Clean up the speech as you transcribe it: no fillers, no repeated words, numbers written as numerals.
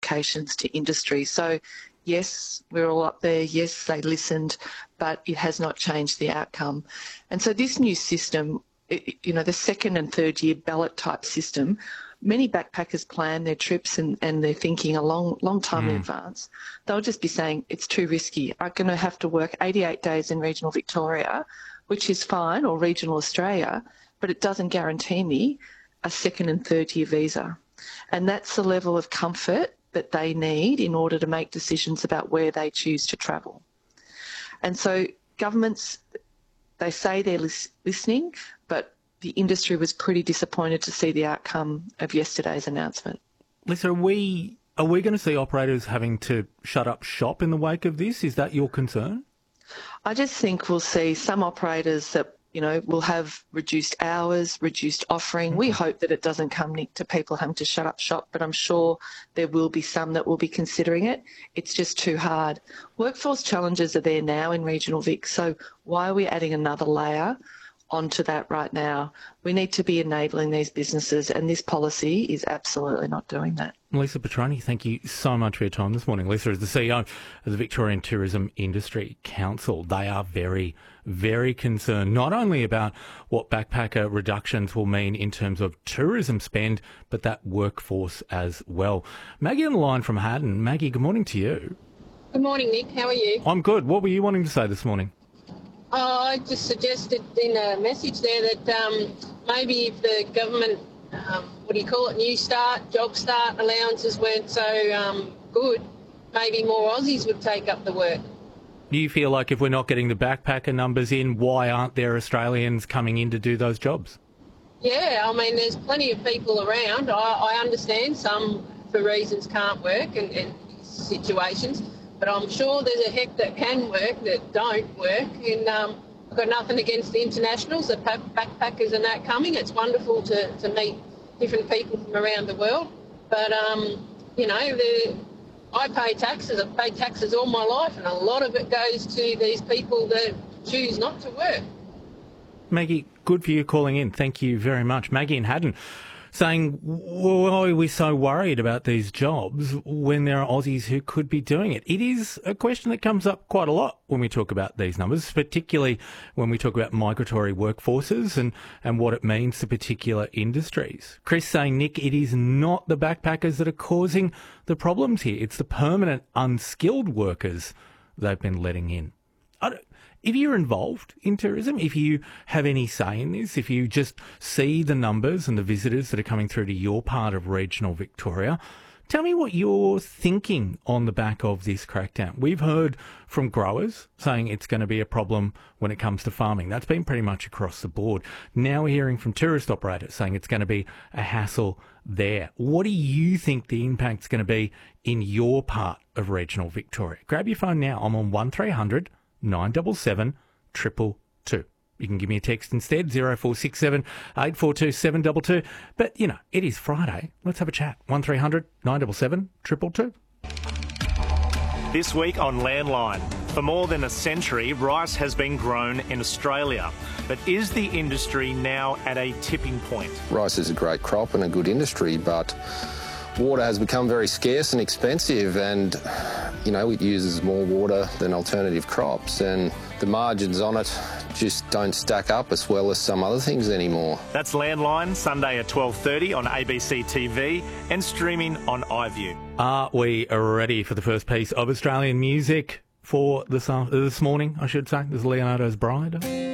implications to industry. So, yes, we're all up there. Yes, they listened, but it has not changed the outcome. And so this new system, the second and third year ballot type system, many backpackers plan their trips and they're thinking a long time in advance. They'll just be saying, it's too risky. I'm going to have to work 88 days in regional Victoria, which is fine, or regional Australia, but it doesn't guarantee me a second and third year visa. And that's the level of comfort that they need in order to make decisions about where they choose to travel. And so governments, they say they're listening, but the industry was pretty disappointed to see the outcome of yesterday's announcement. Lisa, are we going to see operators having to shut up shop in the wake of this? Is that your concern? I just think we'll see some operators that, will have reduced hours, reduced offering. We hope that it doesn't come, Nick, to people having to shut up shop, but I'm sure there will be some that will be considering it. It's just too hard. Workforce challenges are there now in regional Vic, so why are we adding another layer onto that right now? We need to be enabling these businesses, and this policy is absolutely not doing that. Lisa Petroni, thank you so much for your time this morning. Lisa is the CEO of the Victorian Tourism Industry Council. They are very, very concerned not only about what backpacker reductions will mean in terms of tourism spend, but that workforce as well. Maggie on the line from Haddon. Maggie, good morning to you. Good morning, Nick. How are you? I'm good. What were you wanting to say this morning? I just suggested in a message there that maybe if the government, New Start, Job Start allowances weren't so good, maybe more Aussies would take up the work. Do you feel like if we're not getting the backpacker numbers in, why aren't there Australians coming in to do those jobs? Yeah, I mean, there's plenty of people around. I understand some, for reasons, can't work and situations. But I'm sure there's a heck that can work that don't work. And I've got nothing against the internationals, the backpackers and that coming. It's wonderful to meet different people from around the world. But, I pay taxes. I've paid taxes all my life, and a lot of it goes to these people that choose not to work. Maggie, good for you calling in. Thank you very much. Maggie in Haddon saying, why are we so worried about these jobs when there are Aussies who could be doing it? It is a question that comes up quite a lot when we talk about these numbers, particularly when we talk about migratory workforces and what it means to particular industries. Chris saying, Nick, it is not the backpackers that are causing the problems here. It's the permanent unskilled workers they've been letting in. If you're involved in tourism, if you have any say in this, if you just see the numbers and the visitors that are coming through to your part of regional Victoria, tell me what you're thinking on the back of this crackdown. We've heard from growers saying it's going to be a problem when it comes to farming. That's been pretty much across the board. Now we're hearing from tourist operators saying it's going to be a hassle there. What do you think the impact's going to be in your part of regional Victoria? Grab your phone now. I'm on 1300 977 222. You can give me a text instead, 0467 842 722. But, it is Friday. Let's have a chat. 1300 977 222. This week on Landline. For more than a century, rice has been grown in Australia. But is the industry now at a tipping point? Rice is a great crop and a good industry, but water has become very scarce and expensive, and it uses more water than alternative crops, and the margins on it just don't stack up as well as some other things anymore. That's Landline, Sunday at 12:30 on ABC TV and streaming on iView. Are we ready for the first piece of Australian music for this morning, I should say? This is Leonardo's Bride.